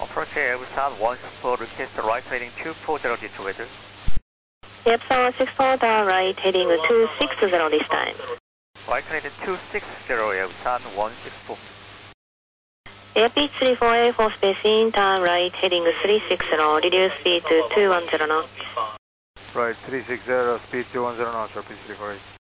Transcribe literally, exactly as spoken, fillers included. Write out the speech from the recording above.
Approach Air Busan one six four, request right heading two four zero D two weather. Yep, so one six four, down right, heading two six zero this time. Right heading two six zero, Air Busan one six four. Yep, Beach three four eight for spacing, turn right, heading three six zero, reduce speed to two one zero knots. Right, three six zero, speed two one zero knots, Beach three four eight.